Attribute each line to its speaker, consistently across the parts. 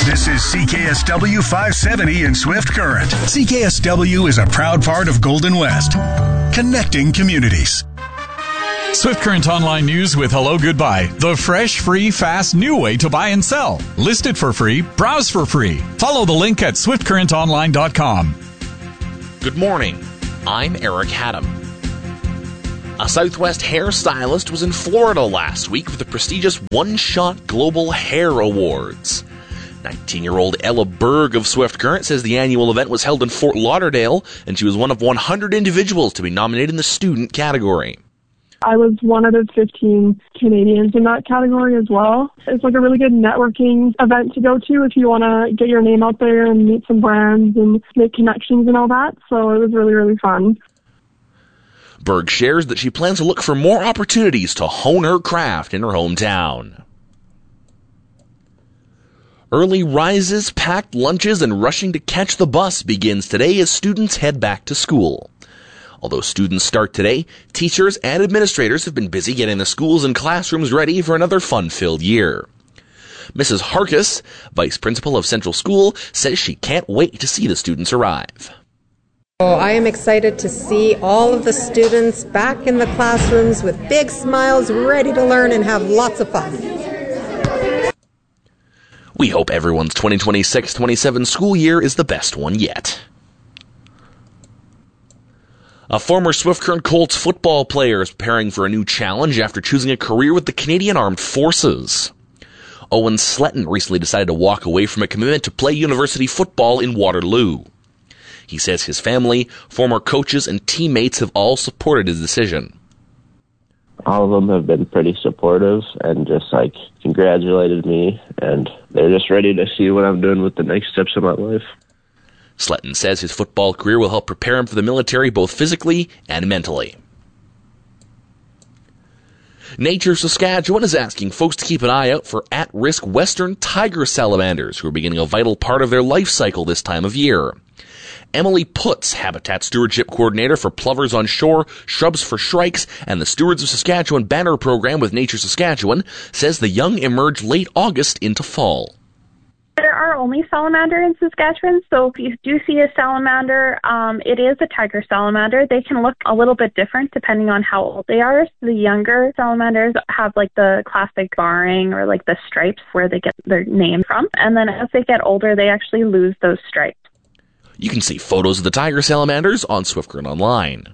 Speaker 1: This is CKSW 570 in Swift Current. CKSW is a proud part of Golden West, connecting communities.
Speaker 2: Swift Current Online News with Hello Goodbye. The fresh, free, fast, new way to buy and sell. List it for free. Browse for free. Follow the link at swiftcurrentonline.com.
Speaker 3: Good morning. I'm Eric Haddam. A Southwest hairstylist was in Florida last week for the prestigious One Shot Global Hair Awards. 19-year-old Ella Berg of Swift Current says the annual event was held in Fort Lauderdale, and she was one of 100 individuals to be nominated in the student category.
Speaker 4: I was one out of 15 Canadians in that category as well. It's like a really good networking event to go to if you want to get your name out there and meet some brands and make connections and all that. So it was really, really fun.
Speaker 3: Berg shares that she plans to look for more opportunities to hone her craft in her hometown. Early rises, packed lunches, and rushing to catch the bus begins today as students head back to school. Although students start today, teachers and administrators have been busy getting the schools and classrooms ready for another fun-filled year. Mrs. Harkis, vice principal of Central School, says she can't wait to see the students arrive.
Speaker 5: I am excited to see all of the students back in the classrooms with big smiles, ready to learn and have lots of fun.
Speaker 3: We hope everyone's 2026-27 school year is the best one yet. A former Swift Current Colts football player is preparing for a new challenge after choosing a career with the Canadian Armed Forces. Owen Sletton recently decided to walk away from a commitment to play university football in Waterloo. He says his family, former coaches, and teammates have all supported his decision.
Speaker 6: All of them have been pretty supportive and just congratulated me, and they're just ready to see what I'm doing with the next steps of my life.
Speaker 3: Sletton says his football career will help prepare him for the military both physically and mentally. Nature Saskatchewan is asking folks to keep an eye out for at-risk western tiger salamanders who are beginning a vital part of their life cycle this time of year. Emily Putz, Habitat Stewardship Coordinator for Plovers on Shore, Shrubs for Shrikes, and the Stewards of Saskatchewan banner program with Nature Saskatchewan, says the young emerge late August into fall.
Speaker 7: There are only salamander in Saskatchewan, so if you do see a salamander, it is a tiger salamander. They can look a little bit different depending on how old they are. So the younger salamanders have the classic barring or the stripes where they get their name from. And then as they get older, they actually lose those stripes.
Speaker 3: You can see photos of the tiger salamanders on Swift Current Online.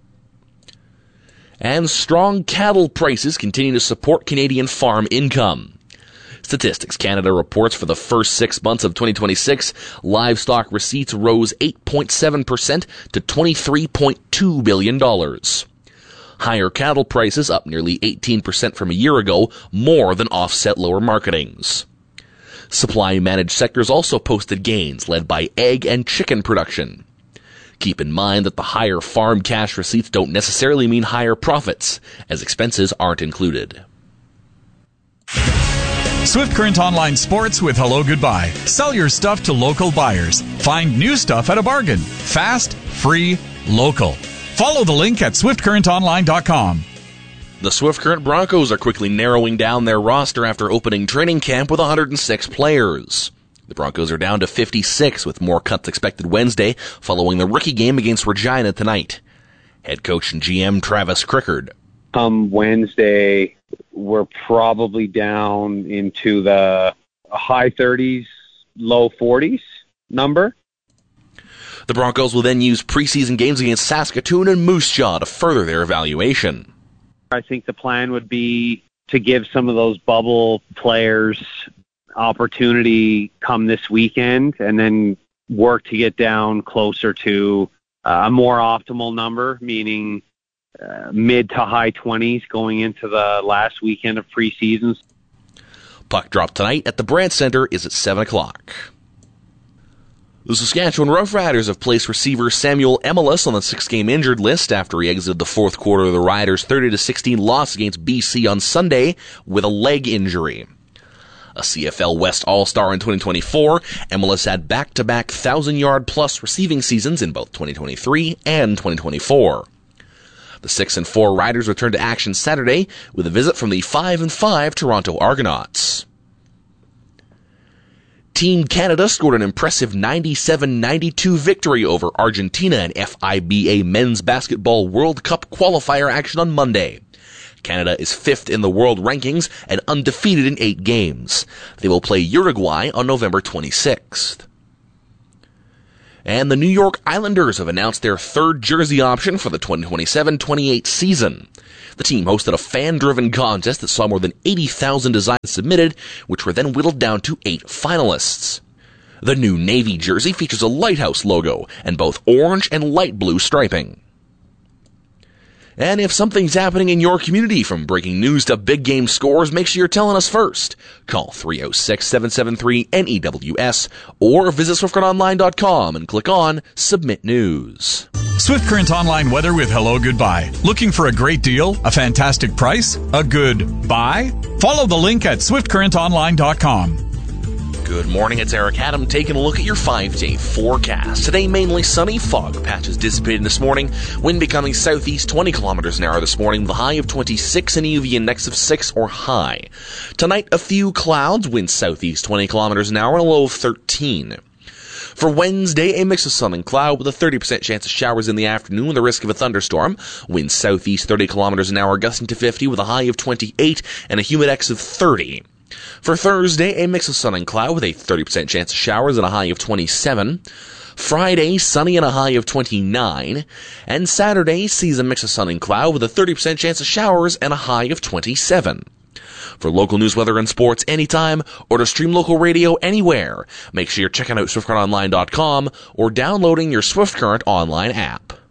Speaker 3: And strong cattle prices continue to support Canadian farm income. Statistics Canada reports for the first 6 months of 2026, livestock receipts rose 8.7% to $23.2 billion. Higher cattle prices, up nearly 18% from a year ago, more than offset lower marketings. Supply-managed sectors also posted gains, led by egg and chicken production. Keep in mind that the higher farm cash receipts don't necessarily mean higher profits, as expenses aren't included.
Speaker 2: Swift Current Online Sports with Hello Goodbye. Sell your stuff to local buyers. Find new stuff at a bargain. Fast, free, local. Follow the link at swiftcurrentonline.com.
Speaker 3: The Swift Current Broncos are quickly narrowing down their roster after opening training camp with 106 players. The Broncos are down to 56 with more cuts expected Wednesday following the rookie game against Regina tonight. Head coach and GM Travis Crickard.
Speaker 8: Come Wednesday, we're probably down into the high 30s, low 40s number.
Speaker 3: The Broncos will then use preseason games against Saskatoon and Moose Jaw to further their evaluation.
Speaker 8: I think the plan would be to give some of those bubble players opportunity come this weekend and then work to get down closer to a more optimal number, meaning mid to high 20s going into the last weekend of preseason.
Speaker 3: Puck drop tonight at the Brandt Centre is at 7 o'clock. The Saskatchewan Roughriders have placed receiver Samuel Emelis on the 6-game injured list after he exited the fourth quarter of the Riders' 30-16 loss against BC on Sunday with a leg injury. A CFL West All-Star in 2024, Emelis had back-to-back 1,000-yard-plus receiving seasons in both 2023 and 2024. The 6-4 Riders return to action Saturday with a visit from the 5-5 Toronto Argonauts. Team Canada scored an impressive 97-92 victory over Argentina in FIBA Men's Basketball World Cup qualifier action on Monday. Canada is 5th in the world rankings and undefeated in 8 games. They will play Uruguay on November 26th. And the New York Islanders have announced their third jersey option for the 2027-28 season. The team hosted a fan-driven contest that saw more than 80,000 designs submitted, which were then whittled down to 8 finalists. The new navy jersey features a lighthouse logo and both orange and light blue striping. And if something's happening in your community, from breaking news to big game scores, make sure you're telling us first. Call 306-773-NEWS or visit SwiftCurrentOnline.com and click on Submit News.
Speaker 2: Swift Current Online weather with Hello Goodbye. Looking for a great deal? A fantastic price? A good buy? Follow the link at SwiftCurrentOnline.com.
Speaker 3: Good morning, it's Eric Adam taking a look at your 5-day forecast. Today, mainly sunny, fog patches dissipating this morning, wind becoming southeast 20 kilometers an hour this morning with a high of 26 and a UV index of 6 or high. Tonight, a few clouds, wind southeast 20 kilometers an hour and a low of 13. For Wednesday, a mix of sun and cloud with a 30% chance of showers in the afternoon with a risk of a thunderstorm. Wind southeast 30 kilometers an hour gusting to 50 with a high of 28 and a humidex of 30. For Thursday, a mix of sun and cloud with a 30% chance of showers and a high of 27. Friday, sunny and a high of 29. And Saturday sees a mix of sun and cloud with a 30% chance of showers and a high of 27. For local news, weather, and sports anytime, or to stream local radio anywhere, make sure you're checking out SwiftCurrentOnline.com or downloading your Swift Current Online app.